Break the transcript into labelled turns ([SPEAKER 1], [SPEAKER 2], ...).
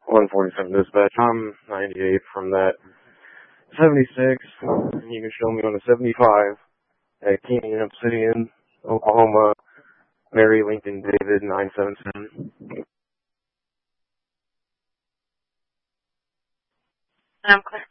[SPEAKER 1] 147 dispatch. I'm 98 from that 76. You can show me on the 75 at Keenan Obsidian, Oklahoma, Mary Lincoln David 977.
[SPEAKER 2] I'm clear.